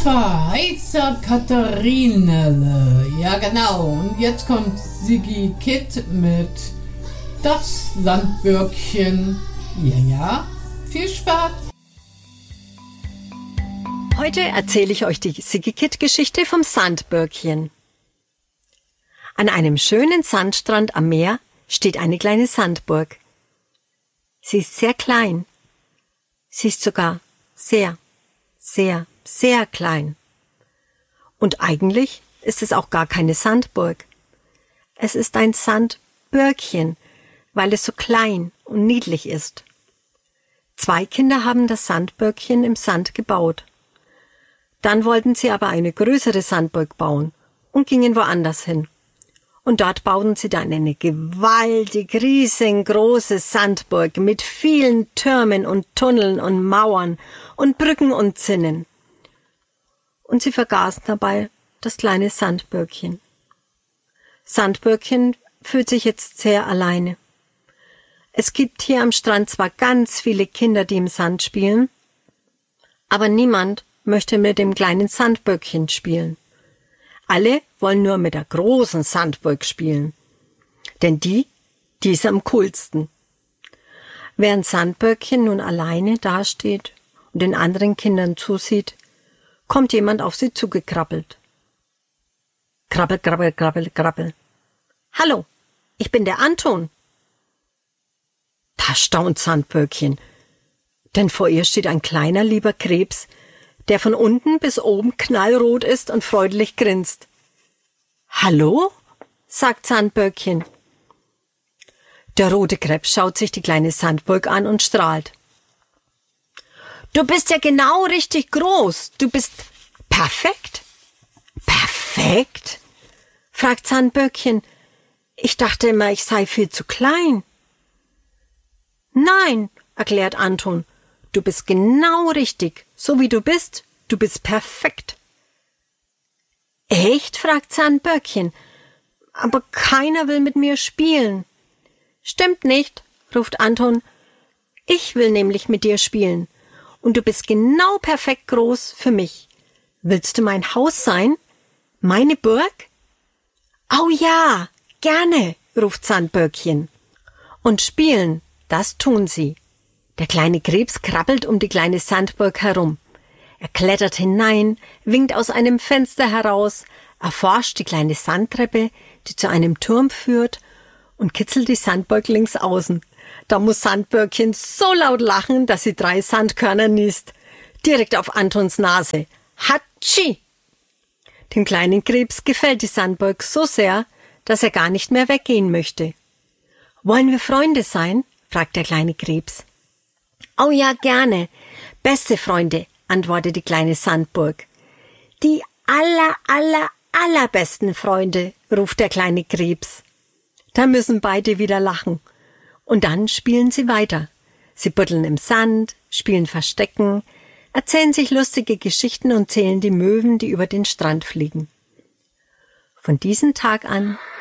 Verheißer Katharinele. Ja, genau. Und jetzt kommt Siggi Kitt mit Das Sandbürkchen. Ja, viel Spaß. Heute erzähle ich euch die Siggi Kitt-Geschichte vom Sandbürkchen. An einem schönen Sandstrand am Meer steht eine kleine Sandburg. Sie ist sehr klein. Sie ist sogar sehr, sehr, sehr klein. Und eigentlich ist es auch gar keine Sandburg. Es ist ein Sandbürkchen, weil es so klein und niedlich ist. 2 Kinder haben das Sandbürkchen im Sand gebaut. Dann wollten sie aber eine größere Sandburg bauen und gingen woanders hin. Und dort bauten sie dann eine gewaltig riesengroße Sandburg mit vielen Türmen und Tunneln und Mauern und Brücken und Zinnen. Und sie vergaßen dabei das kleine Sandbürkchen. Sandbürkchen fühlt sich jetzt sehr alleine. Es gibt hier am Strand zwar ganz viele Kinder, die im Sand spielen, aber niemand möchte mit dem kleinen Sandbürkchen spielen. Alle wollen nur mit der großen Sandburg spielen, denn die ist am coolsten. Während Sandbürkchen nun alleine dasteht und den anderen Kindern zusieht, kommt jemand auf sie zugekrabbelt. Krabbel, krabbel, krabbel, krabbel. Hallo, ich bin der Anton. Da staunt Sandbürkchen, denn vor ihr steht ein kleiner, lieber Krebs, der von unten bis oben knallrot ist und freundlich grinst. »Hallo?« sagt Sandbürkchen. Der rote Krebs schaut sich die kleine Sandburg an und strahlt. »Du bist ja genau richtig groß. Du bist perfekt.« »Perfekt?« fragt Sandbürkchen. »Ich dachte immer, ich sei viel zu klein.« »Nein«, erklärt Anton, »du bist genau richtig. So wie du bist perfekt.« »Echt?« fragt Sandbürkchen. »Aber keiner will mit mir spielen.« »Stimmt nicht«, ruft Anton. »Ich will nämlich mit dir spielen. Und du bist genau perfekt groß für mich. Willst du mein Haus sein? Meine Burg?« »Oh ja, gerne«, ruft Sandbürkchen. Und spielen, das tun sie. Der kleine Krebs krabbelt um die kleine Sandburg herum. Er klettert hinein, winkt aus einem Fenster heraus, erforscht die kleine Sandtreppe, die zu einem Turm führt, und kitzelt die Sandburg links außen. Da muss Sandbürkchen so laut lachen, dass sie 3 Sandkörner niest. Direkt auf Antons Nase. Hatschi! Dem kleinen Krebs gefällt die Sandburg so sehr, dass er gar nicht mehr weggehen möchte. »Wollen wir Freunde sein?« fragt der kleine Krebs. »Oh ja, gerne. Beste Freunde«, antwortet die kleine Sandburg. »Die allerbesten Freunde«, ruft der kleine Krebs. Da müssen beide wieder lachen. Und dann spielen sie weiter. Sie buddeln im Sand, spielen Verstecken, erzählen sich lustige Geschichten und zählen die Möwen, die über den Strand fliegen. Von diesem Tag an